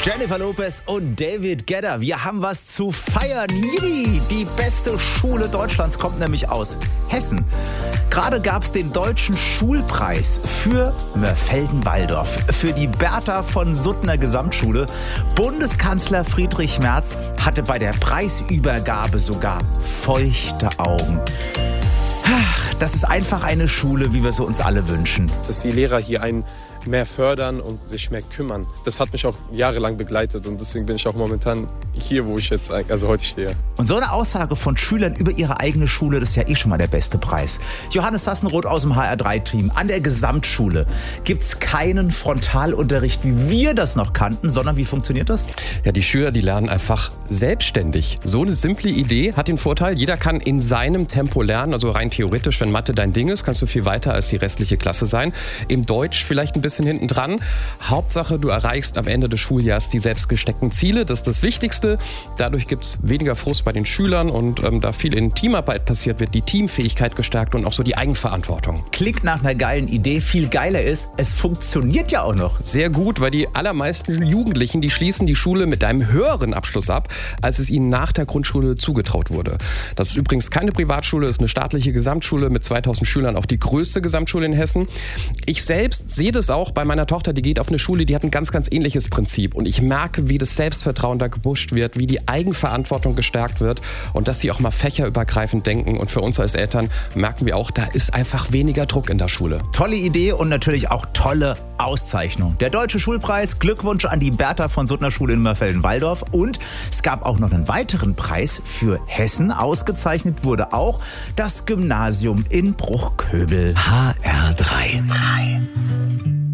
Jennifer Lopez und David Guetta, wir haben was zu feiern. Jiri, die beste Schule Deutschlands kommt nämlich aus Hessen. Gerade gab es den Deutschen Schulpreis für Mörfelden-Walldorf, für die Bertha von Suttner Gesamtschule. Bundeskanzler Friedrich Merz hatte bei der Preisübergabe sogar feuchte Augen. Ach, das ist einfach eine Schule, wie wir sie uns alle wünschen. Dass die Lehrer hier einen mehr fördern und sich mehr kümmern. Das hat mich auch jahrelang begleitet und deswegen bin ich auch momentan hier, wo ich jetzt heute stehe. Und so eine Aussage von Schülern über ihre eigene Schule, das ist ja schon mal der beste Preis. Johannes Sassenroth aus dem HR3-Team. An der Gesamtschule gibt es keinen Frontalunterricht, wie wir das noch kannten, sondern wie funktioniert das? Ja, die Schüler, die lernen einfach selbstständig. So eine simple Idee hat den Vorteil, jeder kann in seinem Tempo lernen. Also rein theoretisch, wenn Mathe dein Ding ist, kannst du viel weiter als die restliche Klasse sein. Im Deutsch vielleicht ein bisschen hinten dran. Hauptsache, du erreichst am Ende des Schuljahres die selbst gesteckten Ziele. Das ist das Wichtigste. Dadurch gibt es weniger Frust bei den Schülern und da viel in Teamarbeit passiert, wird die Teamfähigkeit gestärkt und auch so die Eigenverantwortung. Klingt nach einer geilen Idee. Viel geiler ist, es funktioniert ja auch noch. Sehr gut, weil die allermeisten Jugendlichen, die schließen die Schule mit einem höheren Abschluss ab, als es ihnen nach der Grundschule zugetraut wurde. Das ist übrigens keine Privatschule, das ist eine staatliche Gesamtschule mit 2000 Schülern, auch die größte Gesamtschule in Hessen. Ich selbst sehe das auch bei meiner Tochter, die geht auf eine Schule, die hat ein ganz, ganz ähnliches Prinzip. Und ich merke, wie das Selbstvertrauen da gepusht wird, wie die Eigenverantwortung gestärkt wird und dass sie auch mal fächerübergreifend denken. Und für uns als Eltern merken wir auch, da ist einfach weniger Druck in der Schule. Tolle Idee und natürlich auch tolle Auszeichnung. Der Deutsche Schulpreis, Glückwunsch an die Bertha von Suttner Schule in Mörfelden-Walldorf. Und es gab auch noch einen weiteren Preis für Hessen. Ausgezeichnet wurde auch das Gymnasium in Bruchköbel. HR3.